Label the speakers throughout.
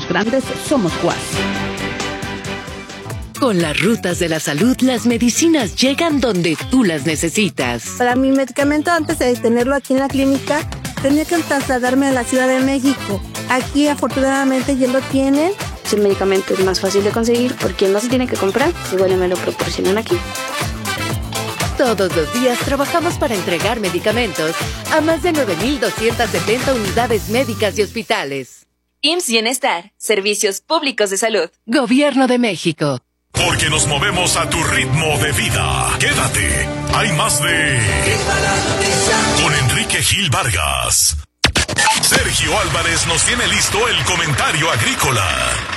Speaker 1: los grandes somos Guas.
Speaker 2: Con las rutas de la salud, las medicinas llegan donde tú las necesitas.
Speaker 3: Para mi medicamento, antes de tenerlo aquí en la clínica, tenía que trasladarme a la Ciudad de México. Aquí, afortunadamente, ya lo tienen.
Speaker 4: El medicamento es más fácil de conseguir porque no se tiene que comprar, igual me lo proporcionan aquí.
Speaker 2: Todos los días trabajamos para entregar medicamentos a más de 9,270 unidades médicas y hospitales.
Speaker 5: IMSS Bienestar, Servicios Públicos de Salud.
Speaker 2: Gobierno de México.
Speaker 6: Porque nos movemos a tu ritmo de vida. Quédate. Hay más de... Con Enrique Gil Vargas. Sergio Álvarez nos tiene listo el comentario agrícola.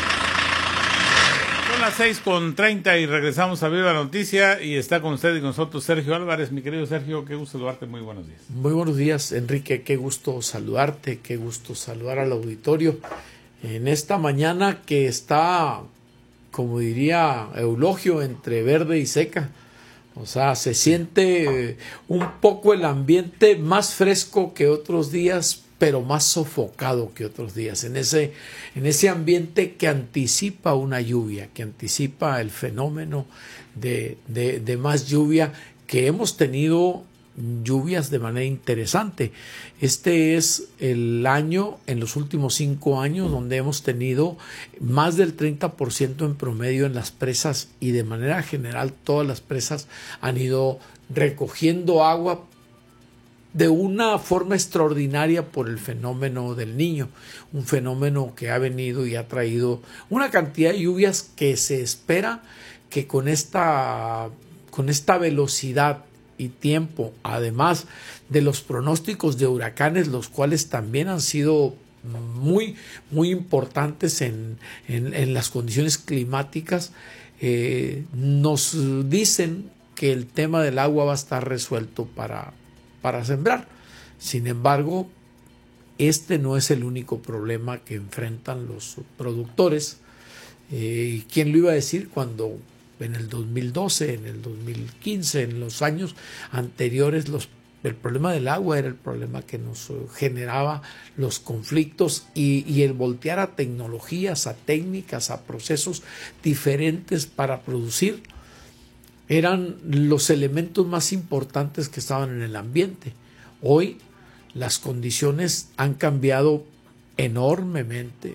Speaker 7: Son las 6:30 y regresamos a Viva la Noticia y está con usted y con nosotros Sergio Álvarez. Mi querido Sergio, qué gusto saludarte, muy buenos días.
Speaker 8: Muy buenos días, Enrique, qué gusto saludarte, qué gusto saludar al auditorio en esta mañana que está, como diría Eulogio, entre verde y seca. O sea, se siente un poco el ambiente más fresco que otros días, pero más sofocado que otros días, en ese ambiente que anticipa una lluvia, que anticipa el fenómeno de más lluvia, que hemos tenido lluvias de manera interesante. Este es el año, en los últimos 5 años, donde hemos tenido más del 30% en promedio en las presas, y de manera general todas las presas han ido recogiendo agua de una forma extraordinaria por el fenómeno del Niño, un fenómeno que ha venido y ha traído una cantidad de lluvias que se espera que con esta velocidad y tiempo, además de los pronósticos de huracanes, los cuales también han sido muy, muy importantes en las condiciones climáticas, nos dicen que el tema del agua va a estar resuelto para sembrar. Sin embargo, este no es el único problema que enfrentan los productores. ¿Quién lo iba a decir cuando en el 2012, en el 2015, en los años anteriores, el problema del agua era el problema que nos generaba los conflictos, y el voltear a tecnologías, a técnicas, a procesos diferentes para producir eran los elementos más importantes que estaban en el ambiente. Hoy las condiciones han cambiado enormemente.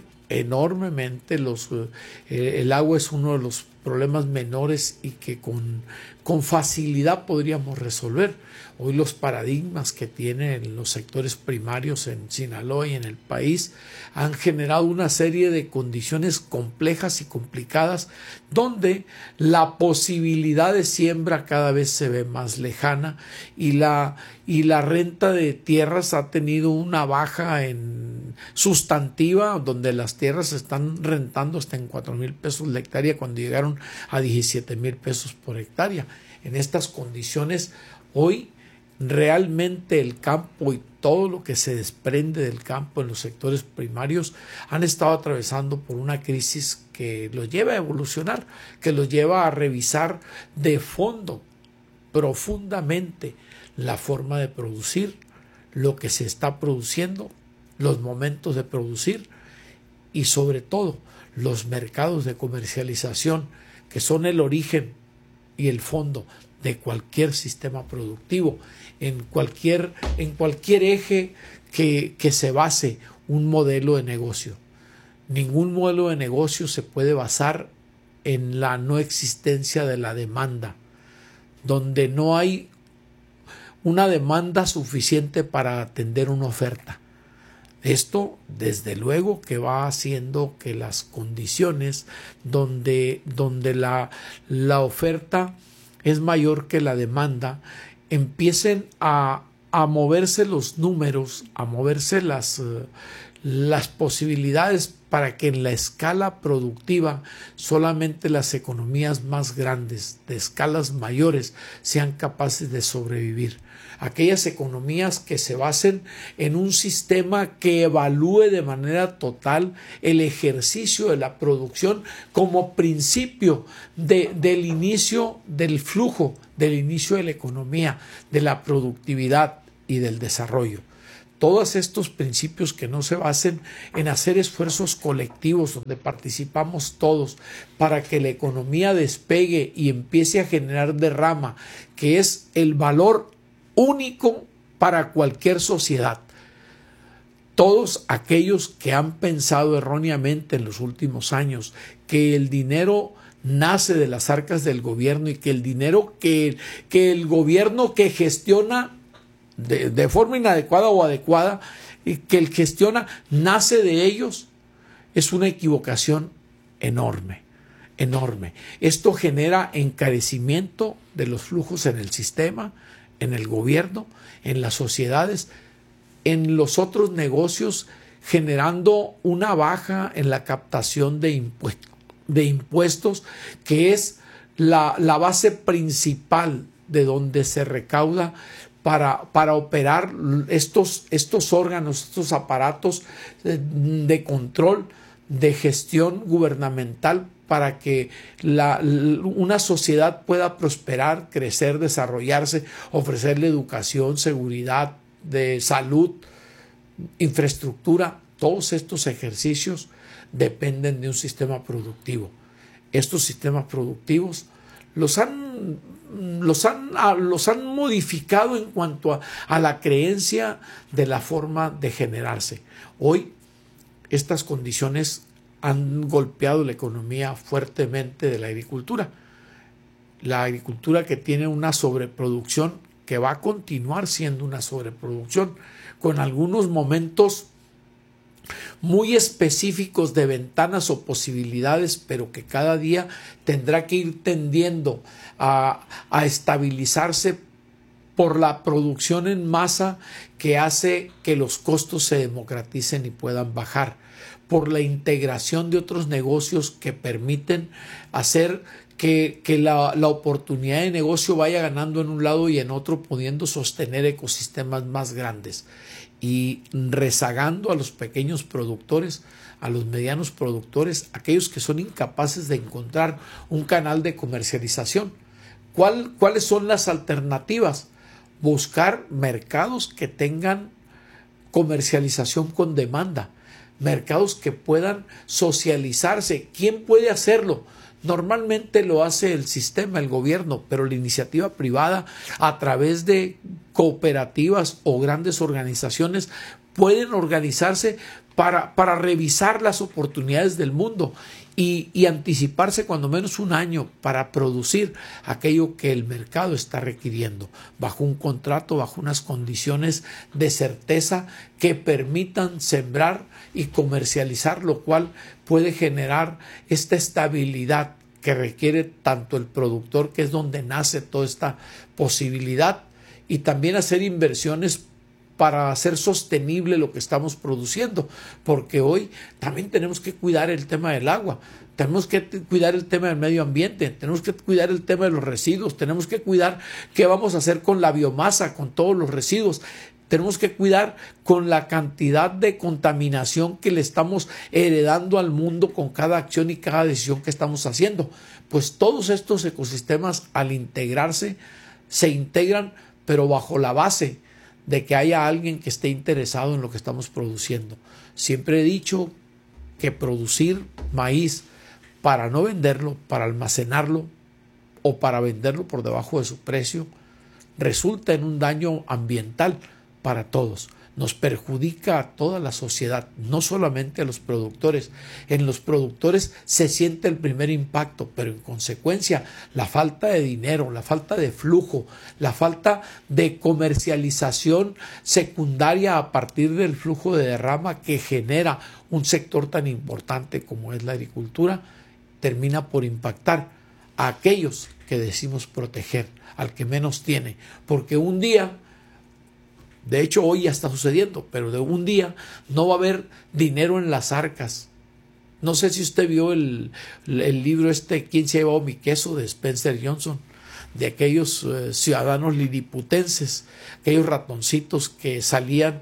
Speaker 8: El agua es uno de los problemas menores y que con facilidad podríamos resolver. Hoy los paradigmas que tienen los sectores primarios en Sinaloa y en el país han generado una serie de condiciones complejas y complicadas, donde la posibilidad de siembra cada vez se ve más lejana, y la renta de tierras ha tenido una baja sustantiva, donde las tierras se están rentando hasta en 4,000 pesos la hectárea, cuando llegaron a 17,000 pesos por hectárea. En estas condiciones, hoy realmente el campo y todo lo que se desprende del campo en los sectores primarios han estado atravesando por una crisis que los lleva a evolucionar, que los lleva a revisar de fondo, profundamente, la forma de producir, lo que se está produciendo, los momentos de producir y sobre todo los mercados de comercialización, que son el origen y el fondo de cualquier sistema productivo, en cualquier eje que se base un modelo de negocio. Ningún modelo de negocio se puede basar en la no existencia de la demanda, donde no hay una demanda suficiente para atender una oferta. Esto, desde luego, que va haciendo que las condiciones donde la oferta es mayor que la demanda, empiecen a moverse los números, a moverse las posibilidades, para que en la escala productiva solamente las economías más grandes, de escalas mayores, sean capaces de sobrevivir. Aquellas economías que se basen en un sistema que evalúe de manera total el ejercicio de la producción como principio del inicio del flujo, del inicio de la economía, de la productividad y del desarrollo. todos estos principios que no se basen en hacer esfuerzos colectivos donde participamos todos para que la economía despegue y empiece a generar derrama, que es el valor único para cualquier sociedad. Todos aquellos que han pensado erróneamente en los últimos años que el dinero nace de las arcas del gobierno y que el dinero que el gobierno que gestiona de forma inadecuada o adecuada, y que el gestiona nace de ellos, es una equivocación enorme, enorme. Esto genera encarecimiento de los flujos en el sistema, en el gobierno, en las sociedades, en los otros negocios, generando una baja en la captación de impuestos, que es la base principal de donde se recauda para operar estos órganos, estos aparatos de control, de gestión gubernamental, para que una sociedad pueda prosperar, crecer, desarrollarse, ofrecerle educación, seguridad, de salud, infraestructura. Todos estos ejercicios dependen de un sistema productivo. Estos sistemas productivos los han modificado en cuanto a la creencia de la forma de generarse. Hoy estas condiciones han golpeado la economía fuertemente de la agricultura. La agricultura que tiene una sobreproducción, que va a continuar siendo una sobreproducción, con algunos momentos muy específicos de ventanas o posibilidades, pero que cada día tendrá que ir tendiendo a estabilizarse por la producción en masa, que hace que los costos se democraticen y puedan bajar, por la integración de otros negocios que permiten hacer que la oportunidad de negocio vaya ganando en un lado y en otro, pudiendo sostener ecosistemas más grandes y rezagando a los pequeños productores, a los medianos productores, aquellos que son incapaces de encontrar un canal de comercialización. ¿Cuáles son las alternativas? Buscar mercados que tengan comercialización con demanda, mercados que puedan socializarse. ¿Quién puede hacerlo? Normalmente lo hace el sistema, el gobierno, pero la iniciativa privada, a través de cooperativas o grandes organizaciones, pueden organizarse para revisar las oportunidades del mundo y anticiparse cuando menos un año para producir aquello que el mercado está requiriendo, bajo un contrato, bajo unas condiciones de certeza que permitan sembrar y comercializar, lo cual puede generar esta estabilidad que requiere tanto el productor, que es donde nace toda esta posibilidad, y también hacer inversiones para hacer sostenible lo que estamos produciendo, porque hoy también tenemos que cuidar el tema del agua, tenemos que cuidar el tema del medio ambiente, tenemos que cuidar el tema de los residuos, tenemos que cuidar qué vamos a hacer con la biomasa, con todos los residuos, tenemos que cuidar con la cantidad de contaminación que le estamos heredando al mundo con cada acción y cada decisión que estamos haciendo. Pues todos estos ecosistemas, al integrarse, se integran, pero bajo la base de que haya alguien que esté interesado en lo que estamos produciendo. Siempre he dicho que producir maíz para no venderlo, para almacenarlo o para venderlo por debajo de su precio, resulta en un daño ambiental para todos. Nos perjudica a toda la sociedad, no solamente a los productores. En los productores se siente el primer impacto, pero en consecuencia la falta de dinero, la falta de flujo, la falta de comercialización secundaria a partir del flujo de derrama que genera un sector tan importante como es la agricultura, termina por impactar a aquellos que decimos proteger, al que menos tiene, porque un día, de hecho hoy ya está sucediendo, pero de un día no va a haber dinero en las arcas. No sé si usted vio el libro ¿Quién se ha llevado mi queso?, de Spencer Johnson, de aquellos ciudadanos liliputenses, aquellos ratoncitos que salían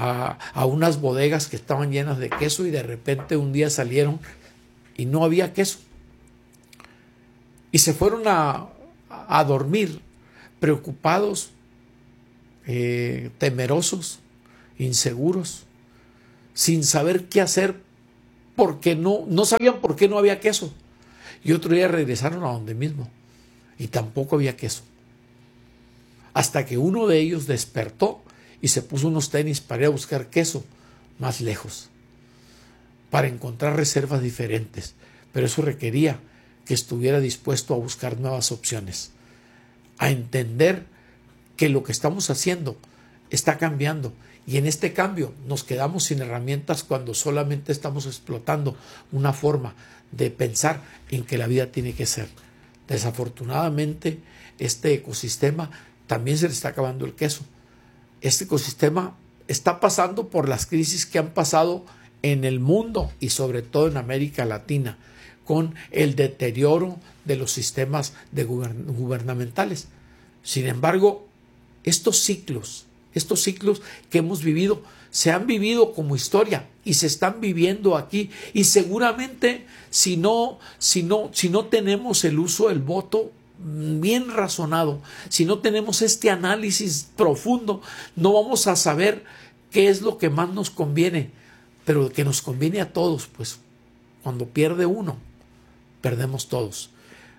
Speaker 8: a unas bodegas que estaban llenas de queso y de repente un día salieron y no había queso. Y se fueron a dormir preocupados, temerosos, inseguros, sin saber qué hacer, porque no sabían por qué no había queso. Y otro día regresaron a donde mismo y tampoco había queso. Hasta que uno de ellos despertó y se puso unos tenis para ir a buscar queso más lejos, para encontrar reservas diferentes. Pero eso requería que estuviera dispuesto a buscar nuevas opciones, a entender que lo que estamos haciendo está cambiando. Y en este cambio nos quedamos sin herramientas cuando solamente estamos explotando una forma de pensar en que la vida tiene que ser. Desafortunadamente, este ecosistema también se le está acabando el queso. Este ecosistema está pasando por las crisis que han pasado en el mundo y sobre todo en América Latina, con el deterioro de los sistemas gubernamentales. Sin embargo, estos ciclos que hemos vivido se han vivido como historia y se están viviendo aquí, y seguramente si no tenemos el uso del voto bien razonado, si no tenemos este análisis profundo, no vamos a saber qué es lo que más nos conviene, pero que nos conviene a todos. Pues cuando pierde uno, perdemos todos.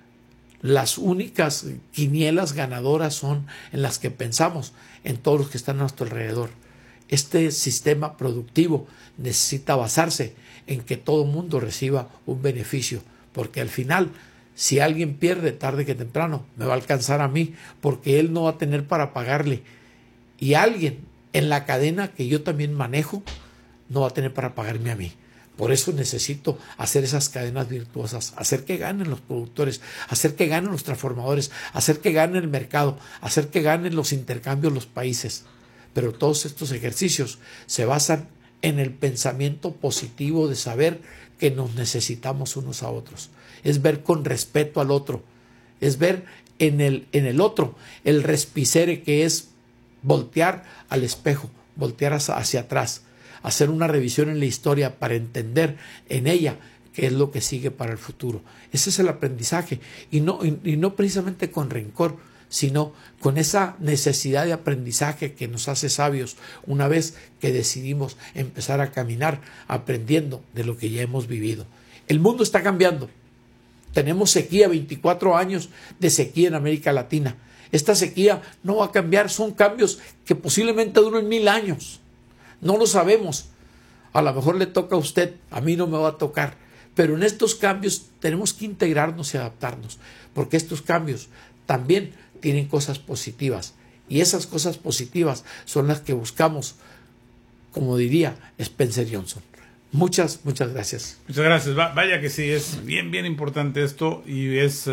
Speaker 8: Las únicas quinielas ganadoras son en las que pensamos en todos los que están a nuestro alrededor. Este sistema productivo necesita basarse en que todo el mundo reciba un beneficio, porque al final, si alguien pierde tarde que temprano, me va a alcanzar a mí, porque él no va a tener para pagarle, y alguien en la cadena que yo también manejo no va a tener para pagarme a mí. Por eso necesito hacer esas cadenas virtuosas, hacer que ganen los productores, hacer que ganen los transformadores, hacer que gane el mercado, hacer que ganen los intercambios los países. Pero todos estos ejercicios se basan en el pensamiento positivo de saber que nos necesitamos unos a otros. Es ver con respeto al otro, es ver en el otro el respicere, que es voltear al espejo, voltear hacia atrás, hacer una revisión en la historia para entender en ella qué es lo que sigue para el futuro. Ese es el aprendizaje, y no precisamente con rencor, sino con esa necesidad de aprendizaje que nos hace sabios una vez que decidimos empezar a caminar aprendiendo de lo que ya hemos vivido. El mundo está cambiando. Tenemos sequía, 24 años de sequía en América Latina. Esta sequía no va a cambiar, son cambios que posiblemente duren 1000 años. No lo sabemos. A lo mejor le toca a usted, a mí no me va a tocar. Pero en estos cambios tenemos que integrarnos y adaptarnos, porque estos cambios también tienen cosas positivas. Y esas cosas positivas son las que buscamos, como diría Spencer Johnson. Muchas gracias.
Speaker 7: Muchas gracias. Vaya que sí, es bien importante esto, y es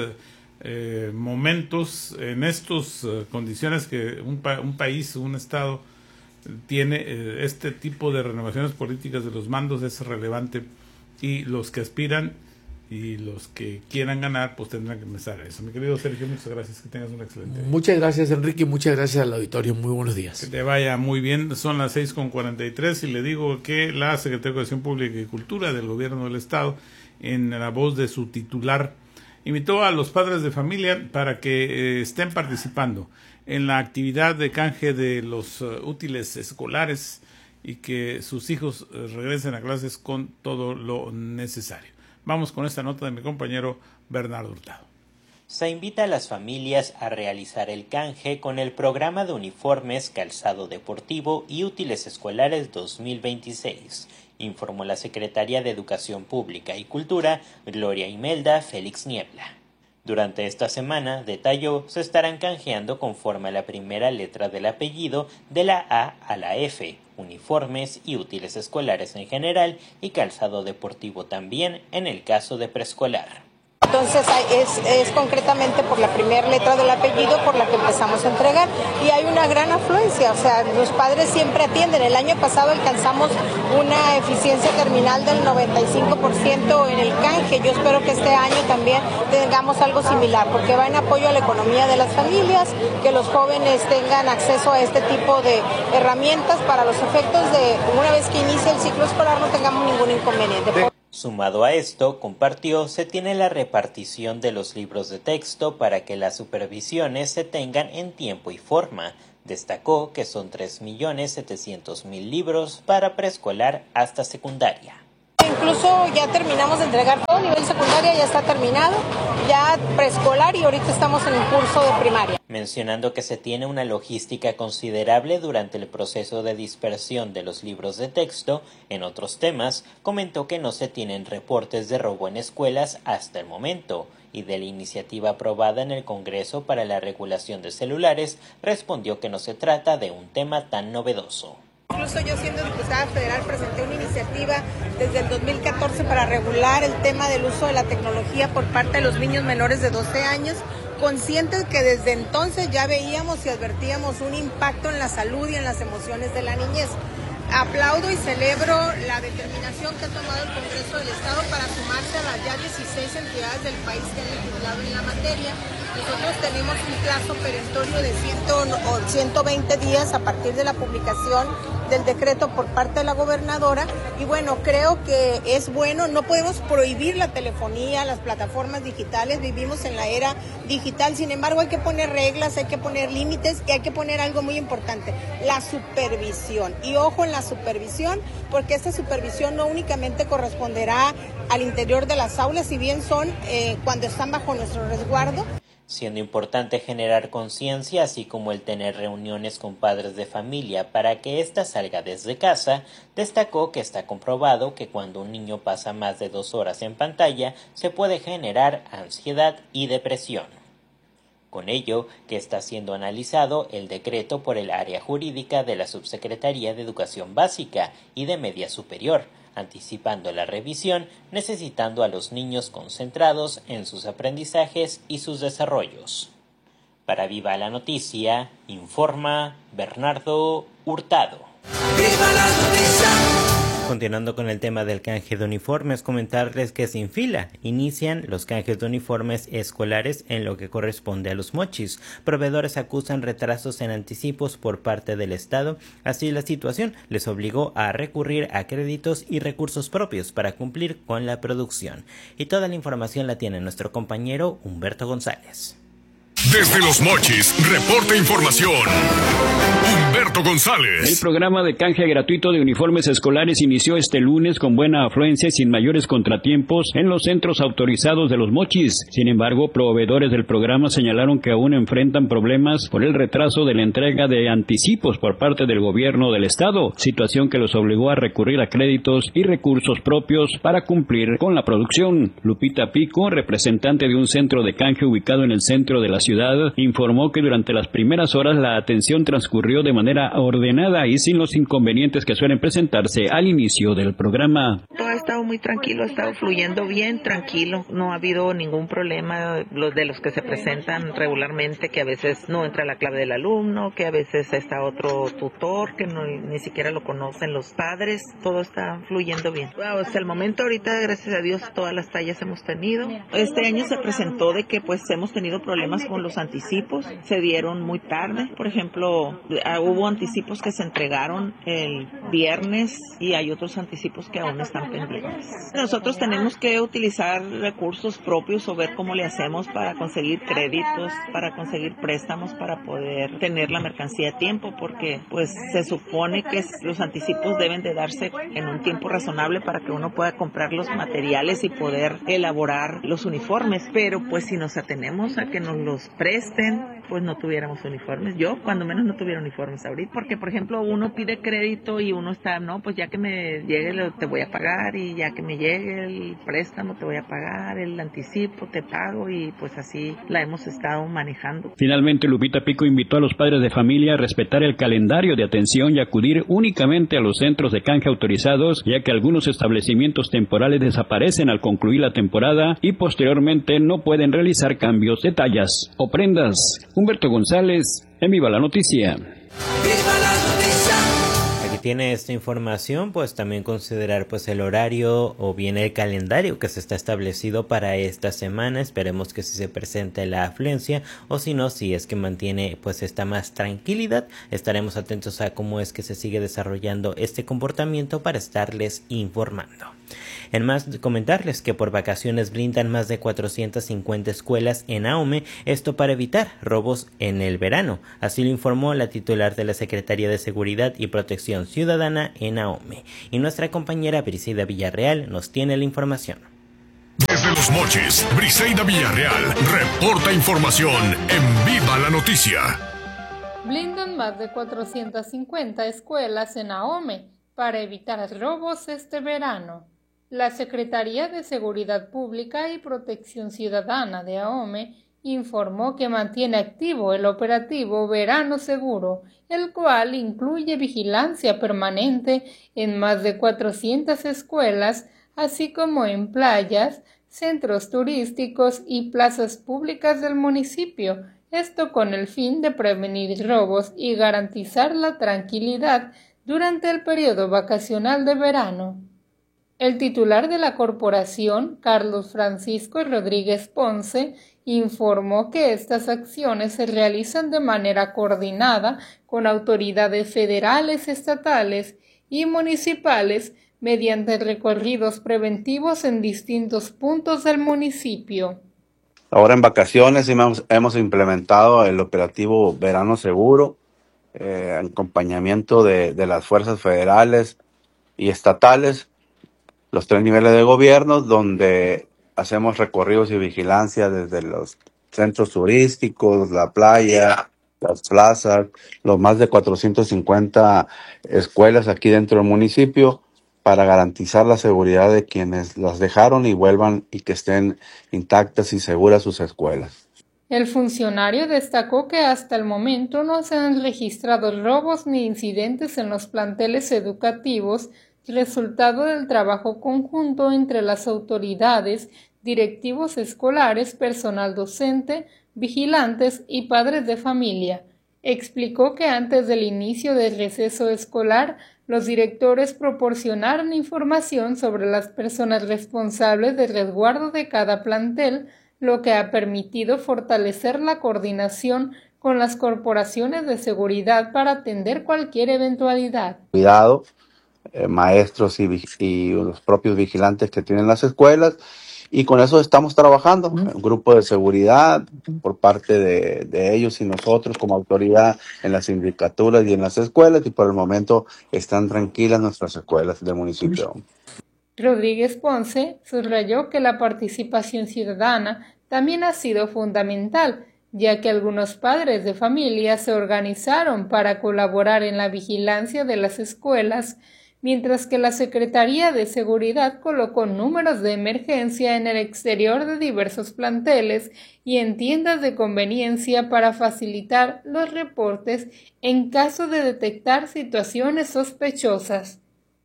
Speaker 7: momentos en estas condiciones que un país, un estado tiene este tipo de renovaciones políticas de los mandos es relevante, y los que aspiran y los que quieran ganar pues tendrán que empezar a eso. Mi querido Sergio, muchas gracias, que tengas un excelente día.
Speaker 8: Muchas gracias, Enrique, muchas gracias al auditorio, muy buenos días.
Speaker 7: Que te vaya muy bien. Son las 6:43 y le digo que la Secretaría de Educación Pública y Cultura del Gobierno del Estado, en la voz de su titular, invitó a los padres de familia para que estén participando en la actividad de canje de los útiles escolares y que sus hijos regresen a clases con todo lo necesario. Vamos con esta nota de mi compañero Bernardo Hurtado.
Speaker 1: Se invita a las familias a realizar el canje con el programa de uniformes, calzado deportivo y útiles escolares 2026, informó la secretaria de Educación Pública y Cultura, Gloria Imelda Félix Niebla. Durante esta semana, detalló, se estarán canjeando conforme a la primera letra del apellido de la A a la F, uniformes y útiles escolares en general y calzado deportivo también en el caso de preescolar.
Speaker 9: Entonces es concretamente por la primera letra del apellido por la que empezamos a entregar, y hay una gran afluencia, o sea, los padres siempre atienden. El año pasado alcanzamos una eficiencia terminal del 95% en el canje. Yo espero que este año también tengamos algo similar, porque va en apoyo a la economía de las familias, que los jóvenes tengan acceso a este tipo de herramientas para los efectos de una vez que inicie el ciclo escolar no tengamos ningún inconveniente.
Speaker 1: Sumado a esto, compartió, se tiene la repartición de los libros de texto para que las supervisiones se tengan en tiempo y forma. Destacó que son 3.700.000 libros para preescolar hasta secundaria.
Speaker 9: Incluso ya terminamos de entregar todo, nivel secundaria ya está terminado, ya preescolar y ahorita estamos en el curso de primaria.
Speaker 1: Mencionando que se tiene una logística considerable durante el proceso de dispersión de los libros de texto, en otros temas, comentó que no se tienen reportes de robo en escuelas hasta el momento, y de la iniciativa aprobada en el Congreso para la regulación de celulares, respondió que no se trata de un tema tan novedoso.
Speaker 9: Incluso yo siendo diputada federal presenté una iniciativa desde el 2014 para regular el tema del uso de la tecnología por parte de los niños menores de 12 años, conscientes que desde entonces ya veíamos y advertíamos un impacto en la salud y en las emociones de la niñez. Aplaudo y celebro la determinación que ha tomado el Congreso del Estado para sumarse a las ya 16 entidades del país que han legislado en la materia. Nosotros tenemos un plazo perentorio de 120 días a partir de la publicación del decreto por parte de la gobernadora y bueno, creo que es bueno, no podemos prohibir la telefonía, las plataformas digitales, vivimos en la era digital, sin embargo hay que poner reglas, hay que poner límites y hay que poner algo muy importante, la supervisión. Y ojo en la supervisión, porque esta supervisión no únicamente corresponderá al interior de las aulas, si bien son cuando están bajo nuestro resguardo.
Speaker 1: Siendo importante generar conciencia, así como el tener reuniones con padres de familia para que ésta salga desde casa, destacó que está comprobado que cuando un niño pasa más de 2 horas en pantalla, se puede generar ansiedad y depresión. Con ello, que está siendo analizado el decreto por el área jurídica de la Subsecretaría de Educación Básica y de Media Superior, anticipando la revisión, necesitando a los niños concentrados en sus aprendizajes y sus desarrollos. Para Viva la Noticia, informa Bernardo Hurtado. ¡Viva la noticia! Continuando con el tema del canje de uniformes, comentarles que sin fila inician los canjes de uniformes escolares en lo que corresponde a los mochis. Proveedores acusan retrasos en anticipos por parte del Estado, así la situación les obligó a recurrir a créditos y recursos propios para cumplir con la producción. Y toda la información la tiene nuestro compañero Humberto González.
Speaker 6: Desde Los Mochis, reporta información Humberto González.
Speaker 10: El programa de canje gratuito de uniformes escolares inició este lunes con buena afluencia y sin mayores contratiempos en los centros autorizados de Los Mochis. Sin embargo, proveedores del programa señalaron que aún enfrentan problemas por el retraso de la entrega de anticipos por parte del gobierno del estado, situación que los obligó a recurrir a créditos y recursos propios para cumplir con la producción. Lupita Pico, representante de un centro de canje ubicado en el centro de la ciudad, informó que durante las primeras horas la atención transcurrió de manera ordenada y sin los inconvenientes que suelen presentarse al inicio del programa.
Speaker 11: Todo ha estado muy tranquilo, ha estado fluyendo bien, tranquilo, no ha habido ningún problema de los que se presentan regularmente, que a veces no entra la clave del alumno, que a veces está otro tutor que ni siquiera lo conocen los padres, todo está fluyendo bien. Hasta el momento ahorita, gracias a Dios, todas las tallas hemos tenido. Este año se presentó de que pues hemos tenido problemas con los anticipos, se dieron muy tarde, por ejemplo, hubo anticipos que se entregaron el viernes y hay otros anticipos que aún están pendientes. Nosotros tenemos que utilizar recursos propios o ver cómo le hacemos para conseguir créditos, para conseguir préstamos, para poder tener la mercancía a tiempo, porque pues se supone que los anticipos deben de darse en un tiempo razonable para que uno pueda comprar los materiales y poder elaborar los uniformes, pero pues si nos atenemos a que nos los presten, pues no tuviéramos uniformes. Yo cuando menos no tuviera uniformes ahorita, porque por ejemplo uno pide crédito y uno está, no, pues ya que me llegue te voy a pagar, y ya que me llegue el préstamo te voy a pagar, el anticipo te pago, y pues así la hemos estado manejando.
Speaker 10: Finalmente, Lupita Pico invitó a los padres de familia a respetar el calendario de atención y acudir únicamente a los centros de canje autorizados, ya que algunos establecimientos temporales desaparecen al concluir la temporada y posteriormente no pueden realizar cambios de tallas o prendas. Humberto González, en Viva la Noticia.
Speaker 1: Aquí mantiene esta información, pues también considerar pues el horario o bien el calendario que se está establecido para esta semana. Esperemos que si se presente la afluencia, o si no, si es que mantiene pues esta más tranquilidad, estaremos atentos a cómo es que se sigue desarrollando este comportamiento para estarles informando. En más, comentarles que por vacaciones blindan más de 450 escuelas en Ahome, esto para evitar robos en el verano. Así lo informó la titular de la Secretaría de Seguridad y Protección Ciudadana en Ahome. Y nuestra compañera Briseida Villarreal nos tiene la información.
Speaker 6: Desde Los Mochis, Briseida Villarreal reporta información en Viva la Noticia.
Speaker 12: Blindan más de 450 escuelas en Ahome para evitar robos este verano. La Secretaría de Seguridad Pública y Protección Ciudadana de Ahome informó que mantiene activo el operativo Verano Seguro, el cual incluye vigilancia permanente en más de 400 escuelas, así como en playas, centros turísticos y plazas públicas del municipio, esto con el fin de prevenir robos y garantizar la tranquilidad durante el periodo vacacional de verano. El titular de la corporación, Carlos Francisco Rodríguez Ponce, informó que estas acciones se realizan de manera coordinada con autoridades federales, estatales y municipales mediante recorridos preventivos en distintos puntos del municipio.
Speaker 13: Ahora en vacaciones hemos implementado el operativo Verano Seguro, en acompañamiento de las fuerzas federales y estatales, los 3 niveles de gobierno, donde hacemos recorridos y vigilancia desde los centros turísticos, la playa, las plazas, los más de 450 escuelas aquí dentro del municipio, para garantizar la seguridad de quienes las dejaron y vuelvan y que estén intactas y seguras sus escuelas.
Speaker 12: El funcionario destacó que hasta el momento no se han registrado robos ni incidentes en los planteles educativos, resultado del trabajo conjunto entre las autoridades, directivos escolares, personal docente, vigilantes y padres de familia. Explicó que antes del inicio del receso escolar, los directores proporcionaron información sobre las personas responsables del resguardo de cada plantel, lo que ha permitido fortalecer la coordinación con las corporaciones de seguridad para atender cualquier eventualidad.
Speaker 13: Cuidado, maestros y los propios vigilantes que tienen las escuelas, y con eso estamos trabajando, un grupo de seguridad por parte de ellos y nosotros como autoridad en las sindicaturas y en las escuelas, y por el momento están tranquilas nuestras escuelas del municipio.
Speaker 12: Rodríguez Ponce subrayó que la participación ciudadana también ha sido fundamental, ya que algunos padres de familia se organizaron para colaborar en la vigilancia de las escuelas, mientras que la Secretaría de Seguridad colocó números de emergencia en el exterior de diversos planteles y en tiendas de conveniencia para facilitar los reportes en caso de detectar situaciones sospechosas.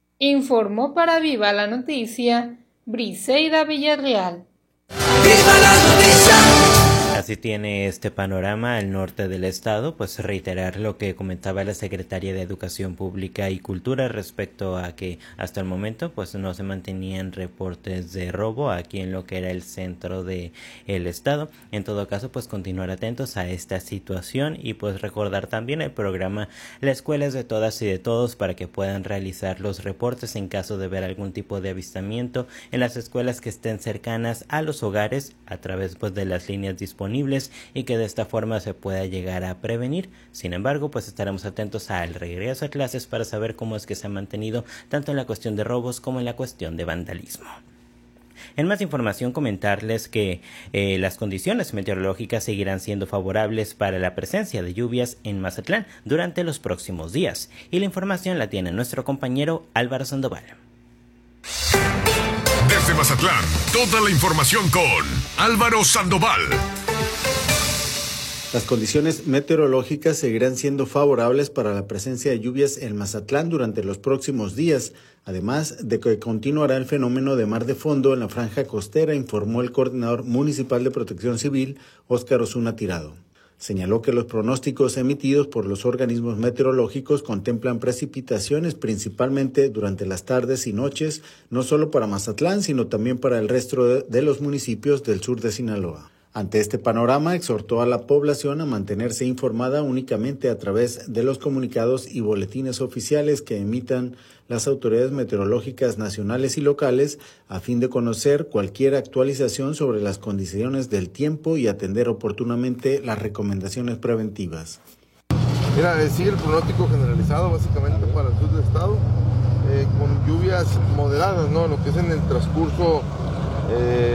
Speaker 12: Informó para Viva la Noticia, Briseida Villarreal.
Speaker 1: ¡Viva la Noticia! Así tiene este panorama al norte del estado, pues reiterar lo que comentaba la Secretaría de Educación Pública y Cultura respecto a que hasta el momento pues no se mantenían reportes de robo aquí en lo que era el centro de el estado. En todo caso, pues continuar atentos a esta situación y pues recordar también el programa La Escuela es de Todas y de Todos para que puedan realizar los reportes en caso de ver algún tipo de avistamiento en las escuelas que estén cercanas a los hogares a través pues de las líneas disponibles y que de esta forma se pueda llegar a prevenir. Sin embargo, pues estaremos atentos al regreso a clases para saber cómo es que se ha mantenido tanto en la cuestión de robos como en la cuestión de vandalismo. En más información, comentarles que las condiciones meteorológicas seguirán siendo favorables para la presencia de lluvias en Mazatlán durante los próximos días, y la información la tiene nuestro compañero Álvaro Sandoval.
Speaker 6: Desde Mazatlán, toda la información con Álvaro Sandoval.
Speaker 14: Las condiciones meteorológicas seguirán siendo favorables para la presencia de lluvias en Mazatlán durante los próximos días, además de que continuará el fenómeno de mar de fondo en la franja costera, informó el coordinador municipal de Protección Civil, Óscar Osuna Tirado. Señaló que los pronósticos emitidos por los organismos meteorológicos contemplan precipitaciones principalmente durante las tardes y noches, no solo para Mazatlán, sino también para el resto de los municipios del sur de Sinaloa. Ante este panorama, exhortó a la población a mantenerse informada únicamente a través de los comunicados y boletines oficiales que emitan las autoridades meteorológicas nacionales y locales a fin de conocer cualquier actualización sobre las condiciones del tiempo y atender oportunamente las recomendaciones preventivas.
Speaker 15: Mira, sigue el pronóstico generalizado básicamente para el sur del estado, con lluvias moderadas, ¿no? Lo que es en el transcurso